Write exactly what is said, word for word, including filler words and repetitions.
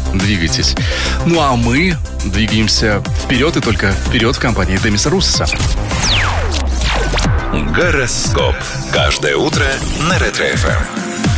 двигайтесь. Ну а мы двигаемся вперед и только вперед в компании Демиса Руссоса. Гороскоп. Каждое утро на Ретро эф эм.